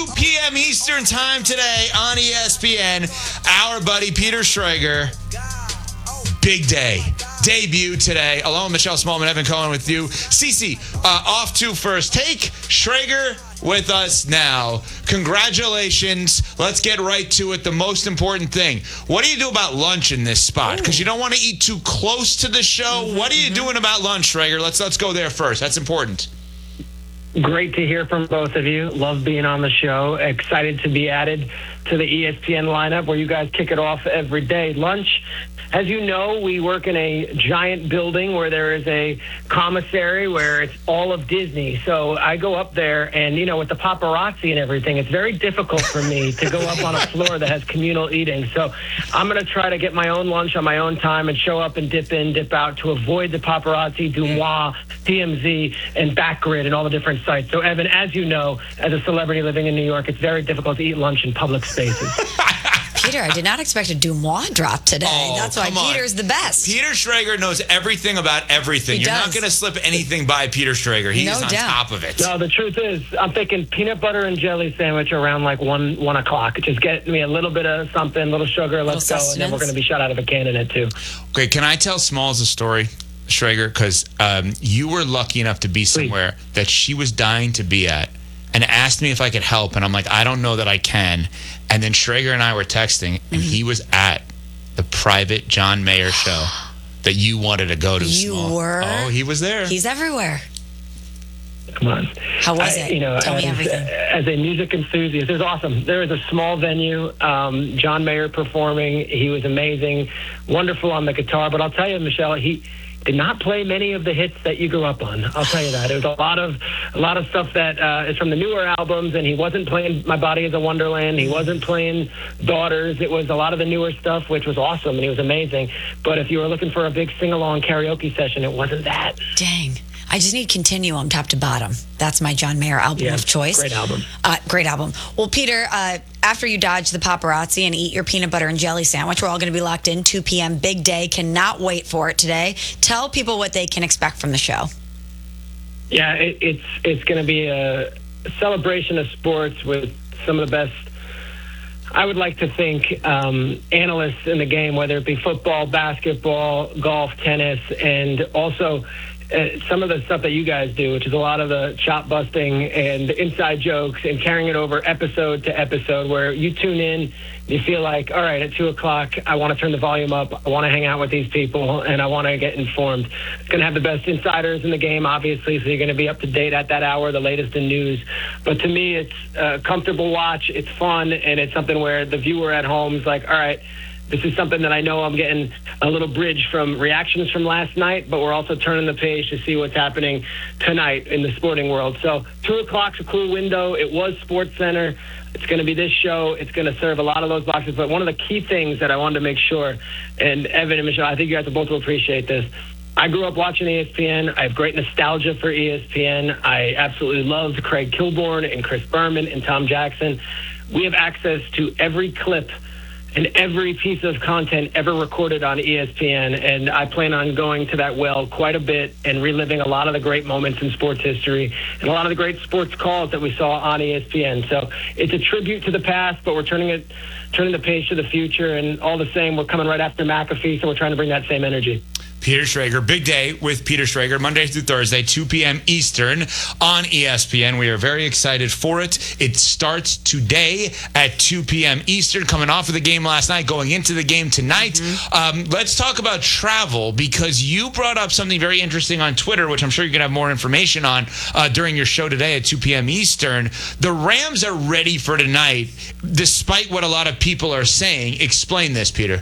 2 p.m. Eastern time today on ESPN. Our buddy Peter Schrager. Big day. Debut today. Along with Michelle Smallman, Evan Cohen with you. Cece, off to first take. Schrager with us now. Congratulations. Let's get right to it. The most important thing. What do you do about lunch in this spot? Because you don't want to eat too close to the show. What are you doing about lunch, Schrager? Let's go there first. That's important. Great to hear from both of you. Love being on the show. Excited to be added to the ESPN lineup where you guys kick it off every day. Lunch, as you know, we work in a giant building where there is a commissary where it's all of Disney. So I go up there and, with the paparazzi and everything, it's very difficult for me to go up on a floor that has communal eating. So I'm going to try to get my own lunch on my own time and show up and dip in, dip out to avoid the paparazzi, Dumois, TMZ, and Backgrid and all the different sites. So, Evan, as you know, as a celebrity living in New York, it's very difficult to eat lunch in public spaces. Peter, I did not expect a Dumois drop today. That's why Peter's the best. Peter Schrager knows everything about everything. You're not going to slip anything by Peter Schrager. He's on top of it. No, the truth is, I'm thinking peanut butter and jelly sandwich around like 1 o'clock. Just get me a little bit of something, a little sugar, let's go, and then we're going to be shot out of a cannon at 2. Okay, can I tell Smalls a story, Schrager? Because you were lucky enough to be somewhere that she was dying to be at and asked me if I could help, and I'm like, I don't know that I can. And then Schrager and I were texting, and he was at the private John Mayer show that you wanted to go to. You were? Oh, he was there. He's everywhere. Come on. How was it? Tell me everything. As a music enthusiast, it was awesome. There was a small venue, John Mayer performing. He was amazing, wonderful on the guitar. But I'll tell you, Michelle, he did not play many of the hits that you grew up on. I'll tell you that. It was a lot of stuff that is from the newer albums, and he wasn't playing My Body is a Wonderland. He wasn't playing Daughters. It was a lot of the newer stuff, which was awesome, and he was amazing. But if you were looking for a big sing-along karaoke session, it wasn't that. Dang. I just need Continuum top to bottom. That's my John Mayer album of choice. Great album. Great album. Well, Peter, after you dodge the paparazzi and eat your peanut butter and jelly sandwich, we're all going to be locked in, 2 p.m. Big day. Cannot wait for it today. Tell people what they can expect from the show. Yeah, it's going to be a celebration of sports with some of the best, I would like to think, analysts in the game, whether it be football, basketball, golf, tennis, and also some of the stuff that you guys do, which is a lot of the chop busting and inside jokes and carrying it over episode to episode, where you tune in, you feel like, all right, at 2 o'clock, I want to turn the volume up. I want to hang out with these people, and I want to get informed. It's going to have the best insiders in the game, obviously, so you're going to be up to date at that hour, the latest in news. But to me, it's a comfortable watch. It's fun, and it's something where the viewer at home is like, all right, this is something that I know I'm getting a little bridge from reactions from last night, but we're also turning the page to see what's happening tonight in the sporting world. So 2 o'clock's a cool window. It was Sports Center. It's going to be this show. It's going to serve a lot of those boxes. But one of the key things that I wanted to make sure, and Evan and Michelle, I think you guys will both appreciate this. I grew up watching ESPN. I have great nostalgia for ESPN. I absolutely loved Craig Kilborn and Chris Berman and Tom Jackson. We have access to every clip and every piece of content ever recorded on ESPN, and I plan on going to that well quite a bit and reliving a lot of the great moments in sports history and a lot of the great sports calls that we saw on ESPN. So it's a tribute to the past, but we're turning the page to the future, and all the same, we're coming right after McAfee, so we're trying to bring that same energy. Peter Schrager, big day with Peter Schrager, Monday through Thursday, 2 p.m. Eastern on ESPN. We are very excited for it. It starts today at 2 p.m. Eastern, coming off of the game last night, going into the game tonight. Let's talk about travel, because you brought up something very interesting on Twitter, which I'm sure you're going to have more information on during your show today at 2 p.m. Eastern. The Rams are ready for tonight, despite what a lot of people are saying. Explain this, Peter.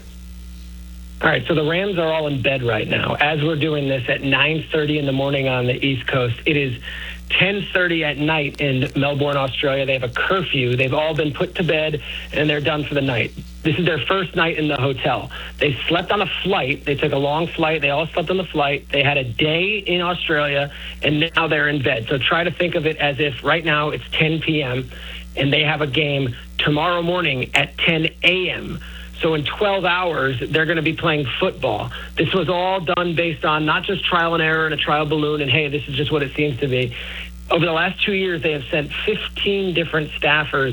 All right, so the Rams are all in bed right now. As we're doing this at 9:30 in the morning on the East Coast, it is 10:30 at night in Melbourne, Australia. They have a curfew. They've all been put to bed, and they're done for the night. This is their first night in the hotel. They slept on a flight. They took a long flight. They all slept on the flight. They had a day in Australia, and now they're in bed. So try to think of it as if right now it's 10 p.m., and they have a game tomorrow morning at 10 a.m., So in 12 hours, they're going to be playing football. This was all done based on not just trial and error and a trial balloon and, hey, this is just what it seems to be. Over the last 2 years, they have sent 15 different staffers